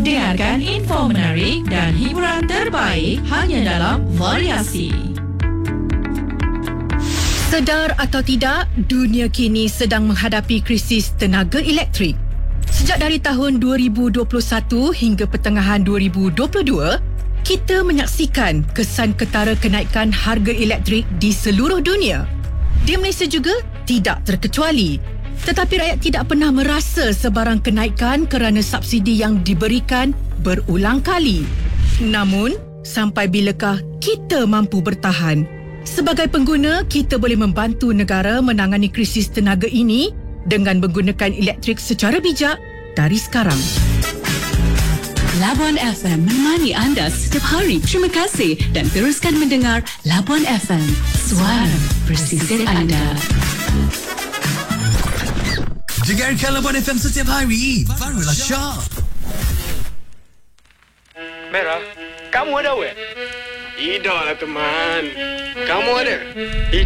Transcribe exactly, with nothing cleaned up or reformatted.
Dengarkan info menarik dan hiburan terbaik hanya dalam Variasi. Sedar atau tidak, dunia kini sedang menghadapi krisis tenaga elektrik. Sejak dari tahun dua ribu dua puluh satu hingga pertengahan dua ribu dua puluh dua, kita menyaksikan kesan ketara kenaikan harga elektrik di seluruh dunia. Di Malaysia juga tidak terkecuali. Tetapi rakyat tidak pernah merasa sebarang kenaikan kerana subsidi yang diberikan berulang kali. Namun, sampai bilakah kita mampu bertahan? Sebagai pengguna, kita boleh membantu negara menangani krisis tenaga ini dengan menggunakan elektrik secara bijak dari sekarang. Labuan F M menemani anda setiap hari. Terima kasih dan teruskan mendengar Labuan F M, suara pesisir anda. Dengarkan Labuan F M setiap hari. Barulah Syah. Merah, kamu ada weh? Tidak lah teman. Kamu ada?